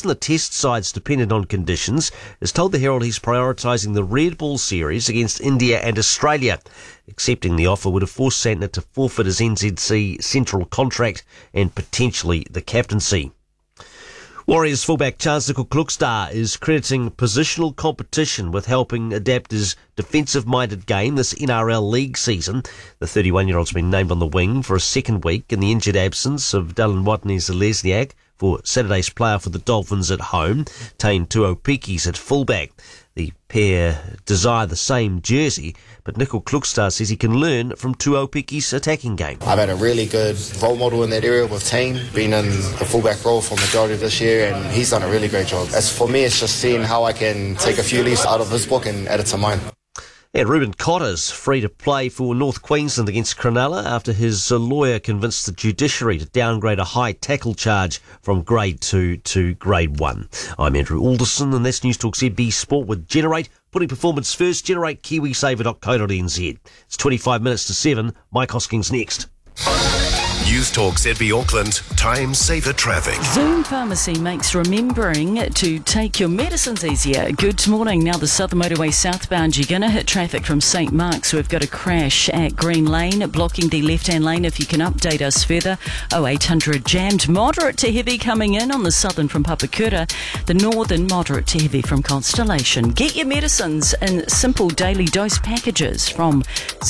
and the test sides dependent on conditions, has told the Herald he's prioritising the Red Ball series against India and Australia. Accepting the offer would have forced Santner to forfeit his NZC central contract and potentially the captaincy. Warriors fullback Charles Nicoll-Klokstad is crediting positional competition with helping adapt his defensive-minded game this NRL League season. The 31-year-old's been named on the wing for a second week in the injured absence of Dylan Watney-Zelezniak for Saturday's playoff for the Dolphins at home. Tane Tuopikis at fullback. The pair desire the same jersey, but Nicoll-Klokstad says he can learn from Tuopikis' attacking game. I've had a really good role model in that area with Tane, been in the fullback role for the majority of this year, and he's done a really great job. As for me, it's just seeing how I can take a few leaves out of his book and add it to mine. And Ruben Cotter's free to play for North Queensland against Cronulla after his lawyer convinced the judiciary to downgrade a high tackle charge from grade 2 to grade 1. I'm Andrew Alderson, and that's News Talk ZB Sport with Generate. Putting performance first, Generate KiwiSaver.co.nz. It's 25 minutes to 7. Mike Hoskins next. News Talk ZB Auckland, time saver traffic. Zoom Pharmacy makes remembering to take your medicines easier. Good morning. Now the Southern Motorway southbound, you're going to hit traffic from St Mark's. We've got a crash at Green Lane, blocking the left-hand lane. If you can update us further, 0800 jammed. Moderate to heavy coming in on the southern from Papakura. The northern, moderate to heavy from Constellation. Get your medicines in simple daily dose packages from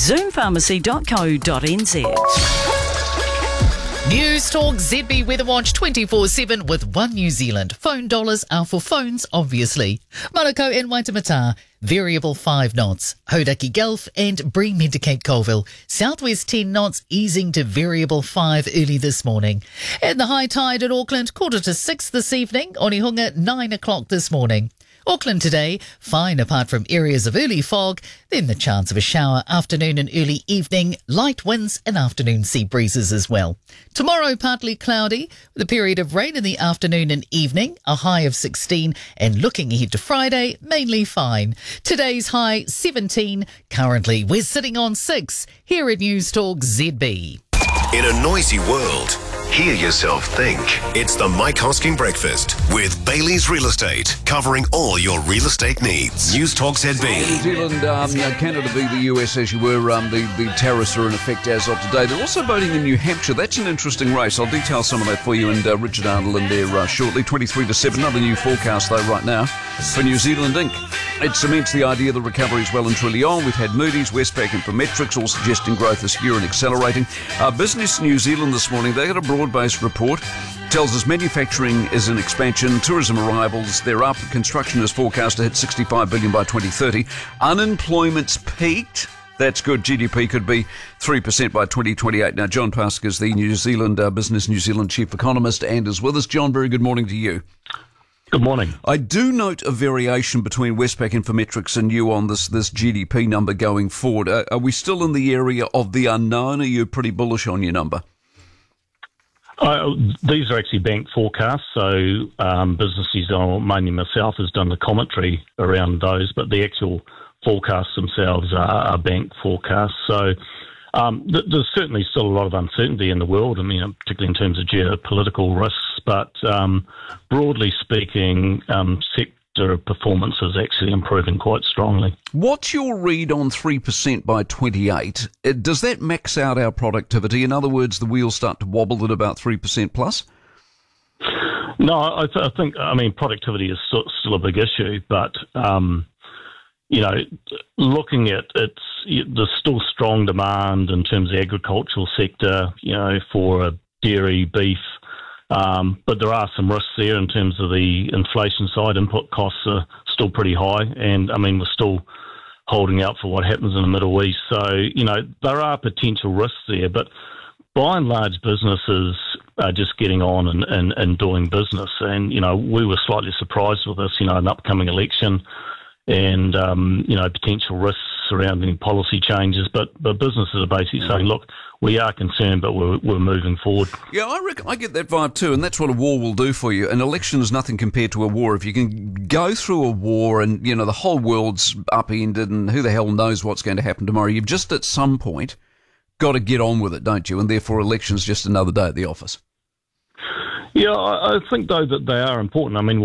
zoompharmacy.co.nz. News Talk ZB Weather Watch 24/7 with One New Zealand. Phone dollars are for phones, obviously. Manukau and Waitemata, variable 5 knots. Hodaki Gulf and Bream into Cape Colville. Southwest 10 knots, easing to variable 5 early this morning. And the high tide at Auckland, 5:45 this evening. Onehunga, 9 o'clock this morning. Auckland today, fine apart from areas of early fog, then the chance of a shower afternoon and early evening, light winds and afternoon sea breezes as well. Tomorrow, partly cloudy, with a period of rain in the afternoon and evening, a high of 16, and looking ahead to Friday, mainly fine. Today's high, 17. Currently, we're sitting on 6 here at News Talk ZB. In a noisy world, hear yourself think. It's the Mike Hosking Breakfast with Bailey's Real Estate, covering all your real estate needs. News Talk ZB. New Zealand, Canada v the US, as you were, the tariffs are in effect as of today. They're also voting in New Hampshire. That's an interesting race. I'll detail some of that for you, and Richard Arnold in there shortly. 23-7, another new forecast though right now for New Zealand Inc. It cements the idea the recovery is well and truly on. We've had Moody's, Westpac and Prometrics all suggesting growth this year and accelerating. Business New Zealand this morning, they got a broad-based report. Tells us manufacturing is in expansion, tourism arrivals, they're up, construction is forecast to hit 65 billion by 2030. Unemployment's peaked. That's good. GDP could be 3% by 2028. Now, John Pask is the New Zealand Business New Zealand chief economist and is with us. John, very good morning to you. Good morning. I do note a variation between Westpac Infometrics and you on this GDP number going forward. Are we still in the area of the unknown? Are you pretty bullish on your number? These are actually bank forecasts, so businesses, mainly myself, has done the commentary around those, but the actual forecasts themselves are bank forecasts. So there's certainly still a lot of uncertainty in the world, particularly in terms of geopolitical risks, but broadly speaking, sector performance is actually improving quite strongly. What's your read on 3% by 28? Does that max out our productivity? In other words, the wheels start to wobble at about 3% plus? No, I think productivity is still a big issue, but looking at there's still strong demand in terms of the agricultural sector, for dairy, beef, but there are some risks there in terms of the inflation side. Input costs are still pretty high, and we're still holding out for what happens in the Middle East. So, there are potential risks there, but by and large, businesses are just getting on and doing business. And, we were slightly surprised with this, an upcoming election and, potential risks surrounding policy changes. But businesses are basically saying, look, we are concerned, but we're moving forward. Yeah, I reckon I get that vibe too, and that's what a war will do for you. An election is nothing compared to a war. If you can go through a war and, the whole world's upended and who the hell knows what's going to happen tomorrow, you've just at some point got to get on with it, don't you? And therefore election's just another day at the office. Yeah, I think, though, that they are important.